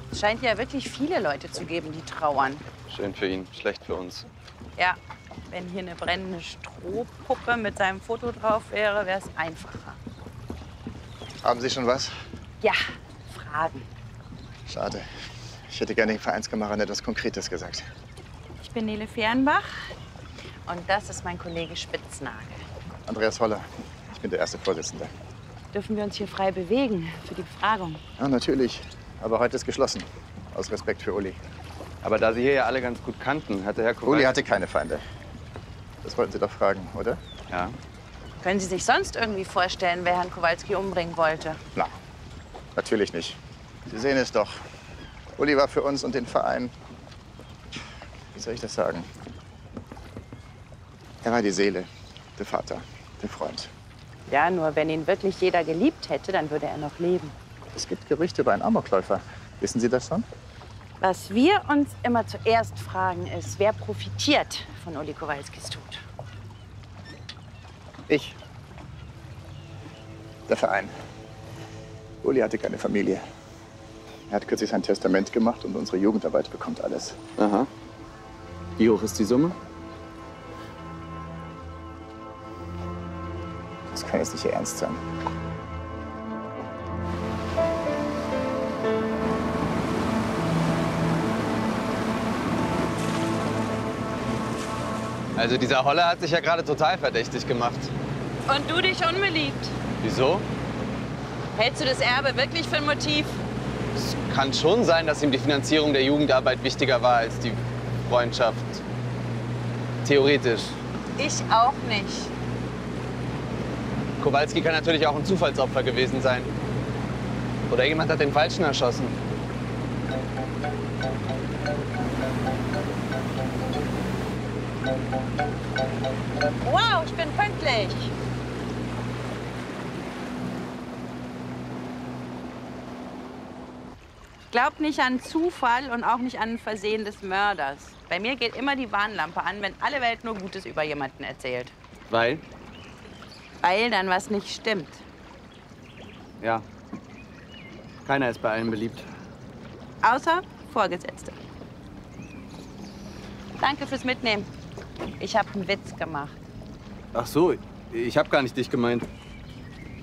Es scheint ja wirklich viele Leute zu geben, die trauern. Schön für ihn, schlecht für uns. Ja, wenn hier eine brennende Strohpuppe mit seinem Foto drauf wäre, wäre es einfacher. Haben Sie schon was? Ja, Fragen. Schade. Ich hätte gerne den Vereinskameraden etwas Konkretes gesagt. Ich bin Nele Fehrenbach und das ist mein Kollege Spitznagel. Andreas Holler. Ich bin der erste Vorsitzende. Dürfen wir uns hier frei bewegen für die Befragung? Ja, natürlich. Aber heute ist geschlossen. Aus Respekt für Uli. Aber da Sie hier ja alle ganz gut kannten, hatte Herr Kowalski... Uli hatte keine Feinde. Das wollten Sie doch fragen, oder? Ja. Können Sie sich sonst irgendwie vorstellen, wer Herrn Kowalski umbringen wollte? Na, natürlich nicht. Sie sehen es doch. Uli war für uns und den Verein... Wie soll ich das sagen? Er war die Seele, der Vater, der Freund. Ja, nur wenn ihn wirklich jeder geliebt hätte, dann würde er noch leben. Es gibt Gerüchte über einen Amokläufer. Wissen Sie das schon? Was wir uns immer zuerst fragen, ist, wer profitiert von Uli Kowalskis Tod? Ich. Der Verein. Uli hatte keine Familie. Er hat kürzlich sein Testament gemacht und unsere Jugendarbeit bekommt alles. Aha. Wie hoch ist die Summe? Das kann jetzt nicht Ihr Ernst sein. Also dieser Holler hat sich ja gerade total verdächtig gemacht. Und du dich unbeliebt. Wieso? Hältst du das Erbe wirklich für ein Motiv? Es kann schon sein, dass ihm die Finanzierung der Jugendarbeit wichtiger war als die Freundschaft. Theoretisch. Ich auch nicht. Kowalski kann natürlich auch ein Zufallsopfer gewesen sein. Oder jemand hat den Falschen erschossen. Wow, ich bin pünktlich. Ich glaube nicht an Zufall und auch nicht an ein Versehen des Mörders. Bei mir geht immer die Warnlampe an, wenn alle Welt nur Gutes über jemanden erzählt. Weil? Weil dann was nicht stimmt. Ja. Keiner ist bei allen beliebt. Außer Vorgesetzte. Danke fürs Mitnehmen. Ich habe einen Witz gemacht. Ach so, ich habe gar nicht dich gemeint.